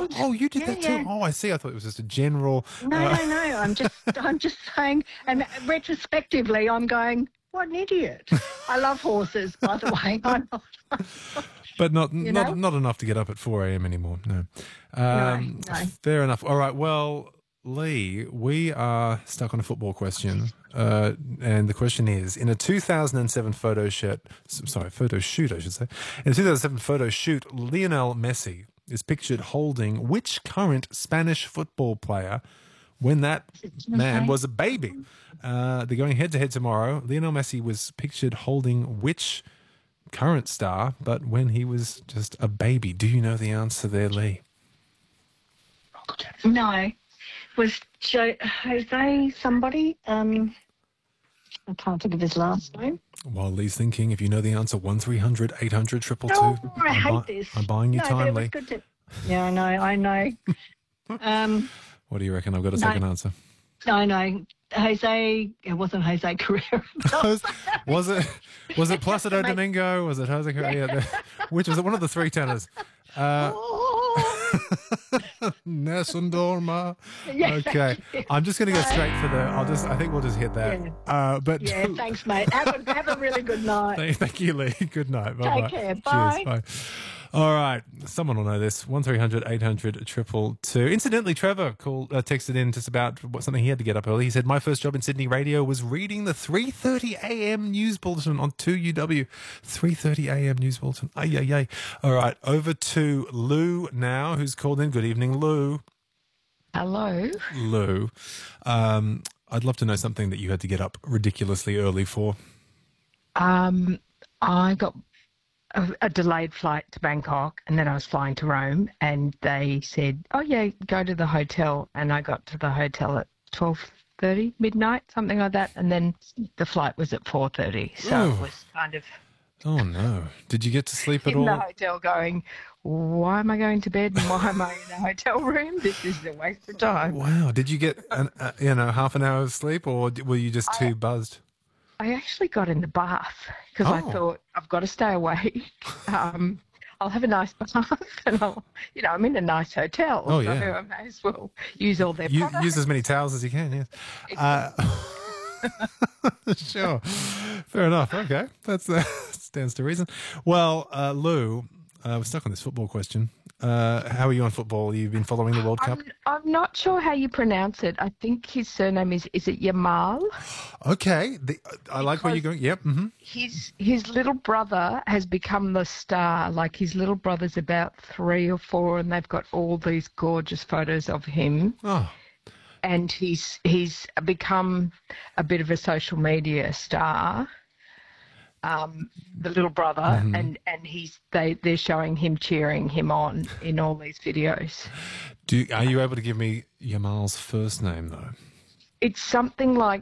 Oh, you did Yeah, that too. yeah. Oh, I see. I thought it was just a general. No, no, no. I'm just saying, and retrospectively, I'm going, what an idiot. I love horses, by the way. I'm not, But not you not know? not enough to get up at 4 a.m. anymore. No. No, no. Fair enough. All right. Well, Lee, we are stuck on a football question, and the question is: in a 2007 photo shoot, I should say, in a 2007 photo shoot, Lionel Messi is pictured holding which current Spanish football player when that man was a baby? They're going head to head tomorrow. Lionel Messi was pictured holding which current star, but when he was just a baby? Do you know the answer there, Lee? No. Was Jose somebody? I can't think of his last name. While Lee's thinking, if you know the answer, 1300 800 Oh, 222. I hate this. I'm buying you no, time, but it was Lee. good to. Yeah, I know. What do you reckon? I've got a second answer. I know. Jose. It wasn't Jose Carrera. Was it Placido Domingo? Was it Jose Carrera? Yeah, which was it? One of the three tenors. Nessun Dorma. Yeah, Okay, I'm just going to go straight for the. I think we'll just hit that. Yeah. But Yeah, thanks, mate. Have a really good night. Thank you, Lee. Good night. Bye. Take care. Bye. Cheers. Bye. All right. Someone will know this. 1300 800 222. Incidentally, Trevor texted in just about something he had to get up early. He said, my first job in Sydney radio was reading the 3:30 a.m. news bulletin on 2UW. 3:30 a.m. news bulletin. Ay, ay, ay. All right. Over to Lou now, who's called in. Good evening, Lou. Hello. Lou. I'd love to know something that you had to get up ridiculously early for. I got a delayed flight to Bangkok, and then I was flying to Rome, and they said, oh, yeah, go to the hotel. And I got to the hotel at 12:30, midnight, something like that. And then the flight was at 4:30. So it was kind of... Oh, no. Did you get to sleep at in all? the hotel going, why am I going to bed and why am I in a hotel room? This is a waste of time. Wow. Did you get half an hour of sleep, or were you just too buzzed? I actually got in the bath because I thought I've got to stay awake. I'll have a nice bath and I'm in a nice hotel. Oh, so yeah. I may as well use all their products. Use as many towels as you can, yes. Sure. Fair enough. Okay. That's stands to reason. Well, Lou, we're stuck on this football question. How are you on football? You've been following the World Cup? I'm not sure how you pronounce it. I think his surname is it Yamal? Okay. I like where you're going. Yep. Mm-hmm. His little brother has become the star. Like, his little brother's about 3 or 4, and they've got all these gorgeous photos of him. Oh. And he's become a bit of a social media star. The little brother, and they're showing him, cheering him on in all these videos. Are you able to give me Yamal's first name though? It's something like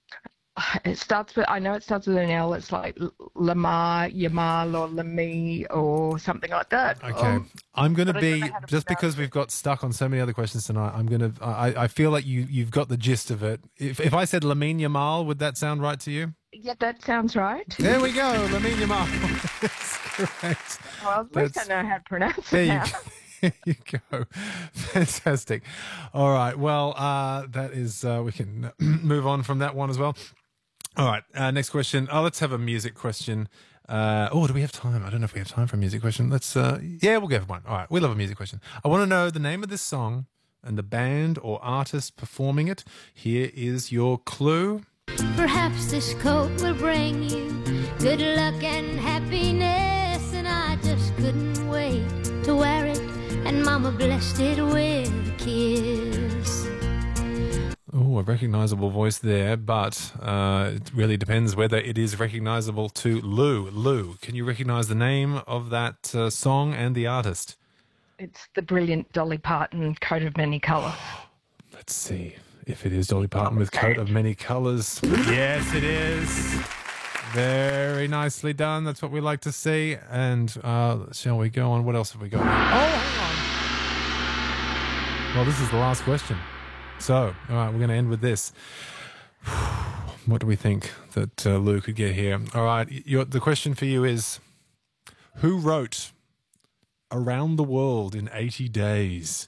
I know it starts with an L. It's like Lamar, Yamal, or Lamy, or something like that. Okay, I'm going to be, just because we've got stuck on so many other questions tonight, I feel like you've got the gist of it. If I said Lamine Yamal, would that sound right to you? Yeah, that sounds right. There we go, Lamine Yamal. That's correct. Well, at least I know how to pronounce it now. There you go. Fantastic. All right. Well, that is, we can move on from that one as well. All right. Next question. Let's have a music question. Do we have time? I don't know if we have time for a music question. Let's, we'll go for one. All right. We love a music question. I want to know the name of this song and the band or artist performing it. Here is your clue. Perhaps this coat will bring you good luck and happiness, and I just couldn't wait to wear it, and Mama blessed it with a kiss. Oh, a recognisable voice there, but it really depends whether it is recognisable to Lou. Lou, can you recognise the name of that song and the artist? It's the brilliant Dolly Parton, Coat of Many Colours. Let's see if it is Dolly Parton with Coat of Many Colours. Yes, it is. Very nicely done. That's what we like to see. And shall we go on? What else have we got? Oh, hang on. Well, this is the last question. So, all right, we're going to end with this. What do we think that Lou could get here? All right, the question for you is, who wrote Around the World in 80 Days?